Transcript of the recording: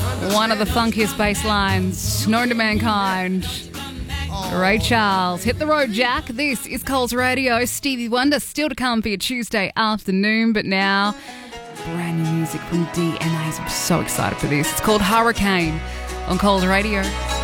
One of the funkiest bass lines known to mankind. Ray Charles. Hit the road, Jack. This is Coles Radio. Stevie Wonder still to come for your Tuesday afternoon, but now brand new music from DNA. I'm so excited for this. It's called Hurricane on Coles Radio.